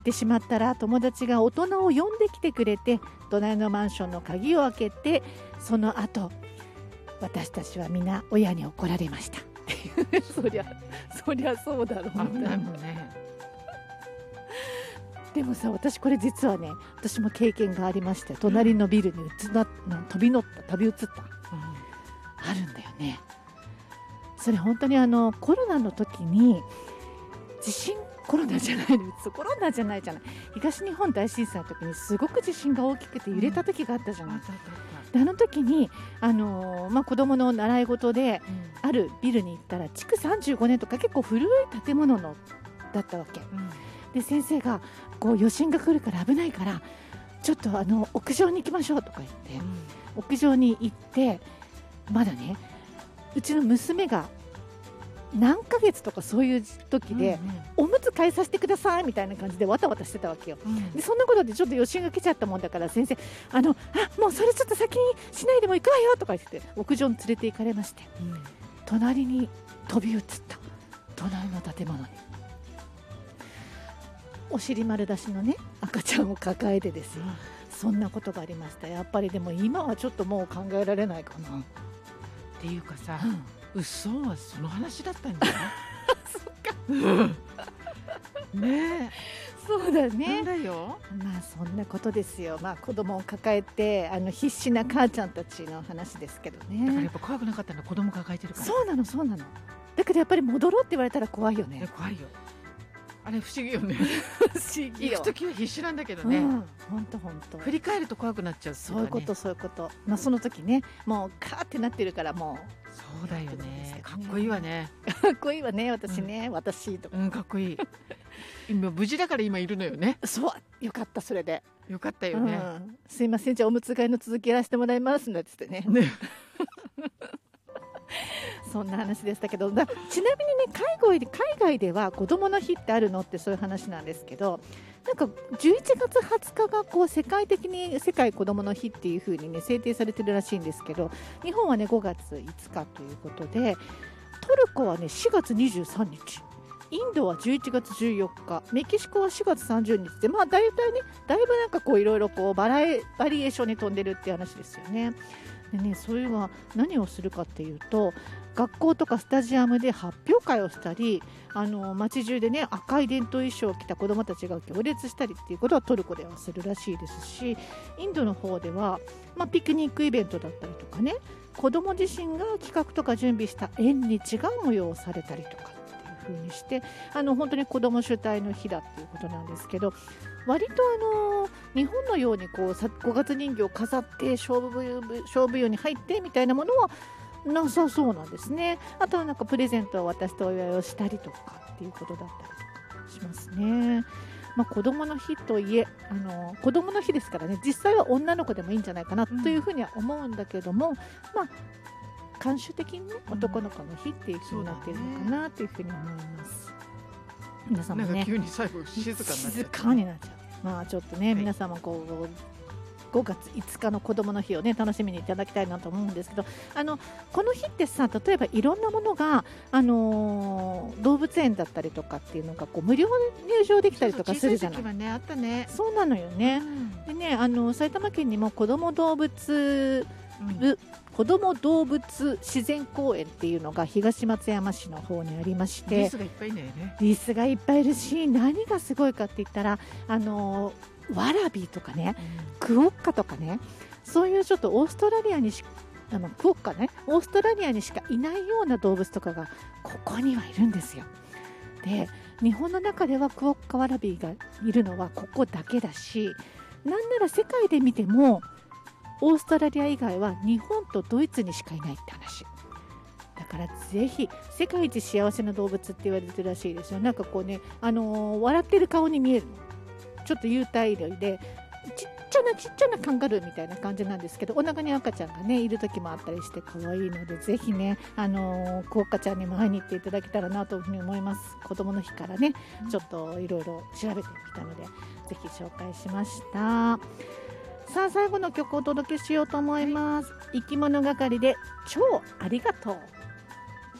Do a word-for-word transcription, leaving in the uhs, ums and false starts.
ってしまったら友達が大人を呼んできてくれて隣のマンションの鍵を開けて、その後私たちは皆親に怒られましたっていうそりゃそりゃそうだろうみたいなね。 でもさ、私これ実はね、私も経験がありまして、隣のビルに移な飛び乗った飛び移った、うん、あるんだよね。それ本当にあのコロナの時に地震コロナじゃないのコロナじゃないじゃない東日本大震災の時にすごく地震が大きくて揺れた時があったじゃない、うん、であの時に、あのーまあ、子供の習い事で、うん、あるビルに行ったら築さんじゅうごねんとか結構古い建物のだったわけ、うん、で先生がこう余震が来るから危ないからちょっとあの屋上に行きましょうとか言って、うん、屋上に行ってまだねうちの娘が何ヶ月とかそういう時で、うんうん、おむつ替えさせてくださいみたいな感じでわたわたしてたわけよ、うん、でそんなことでちょっと余震が来ちゃったもんだから先生あのあもうそれちょっと先にしないでも行くわよとか言って屋上に連れて行かれまして、うん、隣に飛び移った隣の建物にお尻丸出しのね赤ちゃんを抱えてですよ、うん、そんなことがありました。やっぱりでも今はちょっともう考えられないかなっていうかさ、うん、嘘はその話だったんじゃないそっかねえそうだね。 なんだよ。 まあそんなことですよ。まあ子供を抱えてあの必死な母ちゃんたちの話ですけどね。 だからやっぱ怖くなかったのは子供抱えてるから。 そうなのそうなの。だけどやっぱり戻ろうって言われたら怖いよね。 怖いよ。あれ不思議よね不思議よ。 行くときは必死なんだけどね、うん、 本当本当。 振り返ると怖くなっちゃう、ね、 そういうことそういうこと、まあ、その時ねもうカーってなってるからもうそうだよね。かっこいいわね。 かっこいいわね私ね、うん、私とか、 うん、かっこいい今無事だから今いるのよね。 そうよかったそれでよかったよね、 うん、すいませんじゃあおむつ替えの続きやらせてもらいますなんて言って ね, ねそんな話でしたけどだちなみにね海外で、海外では子どもの日ってあるのってそういう話なんですけどなんかじゅういちがつはつかがこう世界的に世界子どもの日っていう風にね制定されてるらしいんですけど日本はねごがついつかということでトルコはねしがつにじゅうさんにちインドはじゅういちがつじゅうよっかメキシコはしがつさんじゅうにちでまあ大体ねだいぶなんかこういろいろこうバラエバリエーションに富んでるっていう話ですよね。でねそれは何をするかっていうと学校とかスタジアムで発表会をしたりあの街中でね赤い伝統衣装を着た子どもたちが行列したりっていうことはトルコではするらしいですしインドの方では、まあ、ピクニックイベントだったりとかね子ども自身が企画とか準備した縁日が催されたりとかっていう風にしてあの本当に子ども主体の日だっていうことなんですけど割とあの日本のようにこうごがつ人形を飾って勝負勝負用に入ってみたいなものはなさそうなんですね。あとはなんかプレゼントを渡してお祝いをしたりとかっていうことだったりとかしますね。まあ、子どもの日といえあの子どもの日ですからね実際は女の子でもいいんじゃないかなというふうには思うんだけども、うん、まあ慣習的に、ね、男の子の日っていうふうになっているのかなというふうに思います。皆さんもねなんか急に最後静かになっちゃう、 静かになっちゃう。まあちょっとね、はい、皆様こうごがついつかの子どもの日をね楽しみにいただきたいなと思うんですけどあのこの日ってさ例えばいろんなものが、あのー、動物園だったりとかっていうのがこう無料で入場できたりとかするじゃない。 そうそう小さい時はねあったね。 そうなのよね、うん、でねあの埼玉県にも子ども動物、うん、子ども動物自然公園っていうのが東松山市の方にありましてリスがいっぱいいるんだよね。 リスがいっぱいいるし何がすごいかって言ったらあのーワラビーとかね、うん、クオッカとかねそういうちょっとオーストラリアにしあのクオッカねオーストラリアにしかいないような動物とかがここにはいるんですよ。で日本の中ではクオッカワラビーがいるのはここだけだしなんなら世界で見てもオーストラリア以外は日本とドイツにしかいないって話だからぜひ世界一幸せな動物って言われてるらしいですよ。なんかこうね、あのー、笑ってる顔に見えるのちょっと有袋類でちっちゃなちっちゃなカンガルーみたいな感じなんですけどお腹に赤ちゃんがねいる時もあったりして可愛いのでぜひねあのー、クオッカちゃんにも会いに行っていただけたらなというふうに思います。子供の日からねちょっといろいろ調べてきたのでぜひ紹介しました。さあ最後の曲をお届けしようと思います、はい、生き物係で超ありがとう。